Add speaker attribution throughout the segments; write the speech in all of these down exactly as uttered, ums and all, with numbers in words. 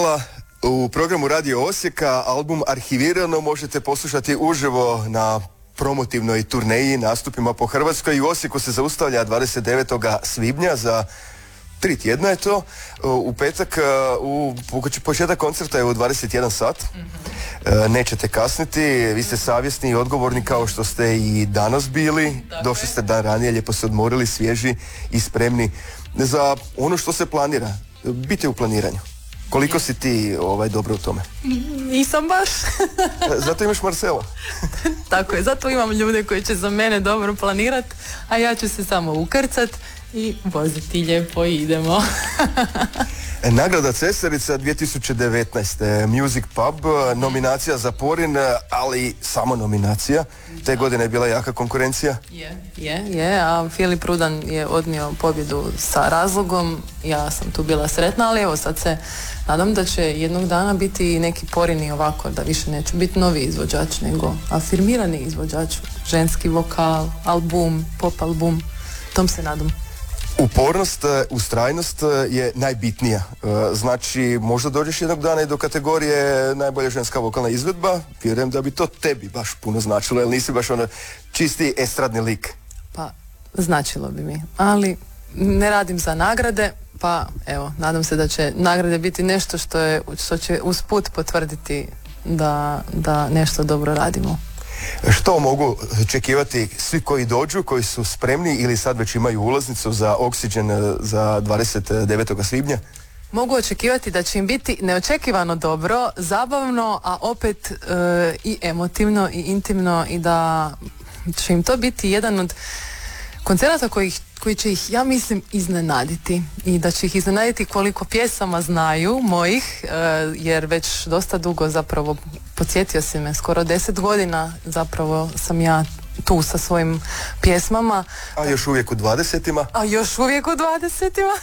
Speaker 1: Marcela. U programu Radio Osijeka album Arhivirano možete poslušati uživo na promotivnoj turneji, nastupima po Hrvatskoj. I u Osijeku se zaustavlja dvadeset devetog svibnja za tri tjedna je to. U petak, u početak koncerta je u dvadeset jedan sat. Mm-hmm. Nećete kasniti, vi ste savjesni i odgovorni kao što ste i danas bili. Dakle. Došli ste dan ranije, lijepo se odmorili, svježi i spremni za ono što se planira. Biti u planiranju. Koliko si ti ovaj, dobro u tome?
Speaker 2: Nisam baš.
Speaker 1: Zato imaš Marcela.
Speaker 2: Tako je, zato imam ljude koji će za mene dobro planirat, a ja ću se samo ukrcat i voziti lijepo i idemo.
Speaker 1: Nagrada Cesarica dvije tisuće devetnaeste. Music Pub, nominacija za Porin, ali samo nominacija. Te godine je bila jaka konkurencija.
Speaker 2: Je, je, je, a Filip Rudan je odnio pobjedu sa razlogom. Ja sam tu bila sretna, ali evo sad se nadam da će jednog dana biti neki Porini ovako, da više neće biti novi izvođač, nego afirmirani izvođač, ženski vokal, album, pop album, tom se nadam.
Speaker 1: Upornost, ustrajnost je najbitnija. Znači, možda dođeš jednog dana i do kategorije najbolja ženska vokalna izvedba. Vjerujem da bi to tebi baš puno značilo, jer nisi baš ono čisti estradni lik.
Speaker 2: Pa, značilo bi mi. Ali ne radim za nagrade, pa evo, nadam se da će nagrade biti nešto što, je, što će usput potvrditi da, da nešto dobro radimo.
Speaker 1: Što mogu očekivati svi koji dođu, koji su spremni ili sad već imaju ulaznicu za Oxygen za dvadeset devetog svibnja?
Speaker 2: Mogu očekivati da će im biti neočekivano dobro, zabavno, a opet e, i emotivno i intimno, i da će im to biti jedan od koncerata koji, koji će ih, ja mislim, iznenaditi, i da će ih iznenaditi koliko pjesama znaju mojih, e, jer već dosta dugo zapravo podsjetio si me, skoro deset godina zapravo sam ja tu sa svojim pjesmama.
Speaker 1: A još uvijek u dvadesetima?
Speaker 2: A još uvijek u dvadesetima.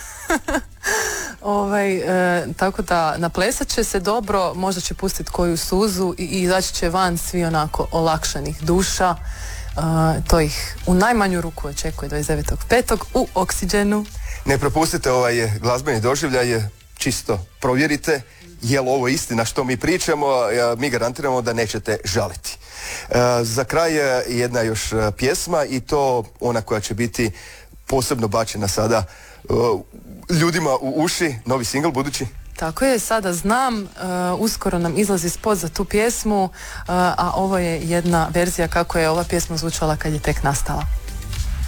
Speaker 2: ovaj, e, tako da naplesat će se dobro, možda će pustiti koju suzu i, i izaći će van svi onako olakšanih duša. Uh, to ih u najmanju ruku očekuje dvadeset devetog petog u Oxygenu.
Speaker 1: Ne propustite ovaj glazbeni doživljaj, čisto provjerite je li ovo istina što mi pričamo, mi garantiramo da nećete žaliti. Uh, za kraj je jedna još pjesma, i to ona koja će biti posebno bačena sada uh, ljudima u uši, novi singl budući.
Speaker 2: Tako je, sada znam, uh, uskoro nam izlazi spot za tu pjesmu, uh, a ovo je jedna verzija kako je ova pjesma zvučala kad je tek nastala.